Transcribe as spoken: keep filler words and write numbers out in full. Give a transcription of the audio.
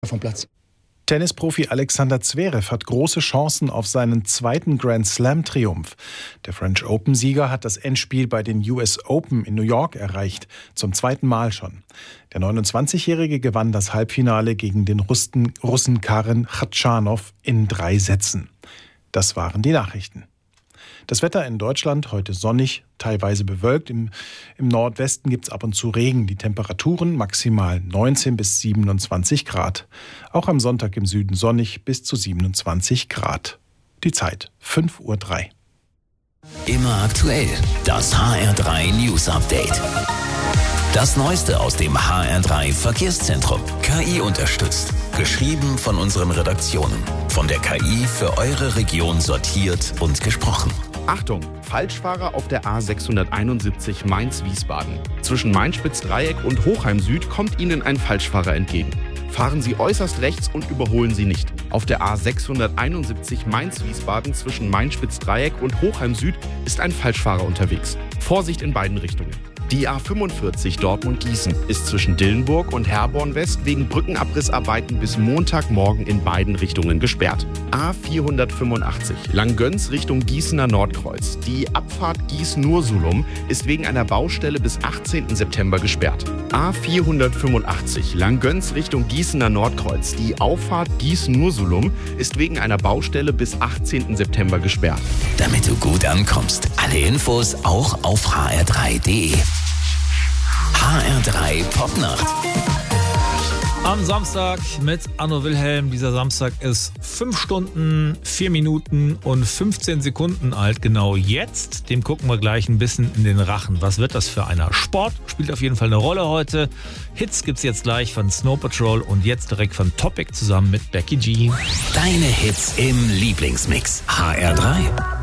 vom Platz. Tennisprofi Alexander Zverev hat große Chancen auf seinen zweiten Grand-Slam-Triumph. Der French Open-Sieger hat das Endspiel bei den U S Open in New York erreicht, zum zweiten Mal schon. Der neunundzwanzigjährige gewann das Halbfinale gegen den Russen, Russen Karen Khachanov in drei Sätzen. Das waren die Nachrichten. Das Wetter in Deutschland heute sonnig, teilweise bewölkt. Im, im Nordwesten gibt es ab und zu Regen. Die Temperaturen maximal neunzehn bis siebenundzwanzig Grad. Auch am Sonntag im Süden sonnig bis zu siebenundzwanzig Grad. Die Zeit fünf Uhr drei. Immer aktuell, das H R drei News Update. Das Neueste aus dem H R drei Verkehrszentrum. K I unterstützt. Geschrieben von unseren Redaktionen. Von der K I für eure Region sortiert und gesprochen. Achtung, Falschfahrer auf der A sechshunderteinundsiebzig Mainz-Wiesbaden. Zwischen Main-Spitz-Dreieck und Hochheim Süd kommt Ihnen ein Falschfahrer entgegen. Fahren Sie äußerst rechts und überholen Sie nicht. Auf der A sechshunderteinundsiebzig Mainz-Wiesbaden zwischen Main-Spitz-Dreieck und Hochheim Süd ist ein Falschfahrer unterwegs. Vorsicht in beiden Richtungen. Die A fünfundvierzig Dortmund-Gießen ist zwischen Dillenburg und Herborn West wegen Brückenabrissarbeiten bis Montagmorgen in beiden Richtungen gesperrt. A vierhundertfünfundachtzig Langgöns Richtung Gießener Nordkreuz. Die Abfahrt Gieß-Nursulum ist wegen einer Baustelle bis achtzehnten September gesperrt. A vierhundertfünfundachtzig Langgöns Richtung Gießener Nordkreuz. Die Auffahrt Gieß-Nursulum ist wegen einer Baustelle bis achtzehnten September gesperrt. Damit du gut ankommst, alle Infos auch auf h r drei punkt d e. H R drei Popnacht. Am Samstag mit Anno Wilhelm. Dieser Samstag ist fünf Stunden, vier Minuten und fünfzehn Sekunden alt. Genau jetzt. Dem gucken wir gleich ein bisschen in den Rachen. Was wird das für einer? Sport spielt auf jeden Fall eine Rolle heute. Hits gibt's jetzt gleich von Snow Patrol und jetzt direkt von Topic zusammen mit Becky G. Deine Hits im Lieblingsmix. H R drei.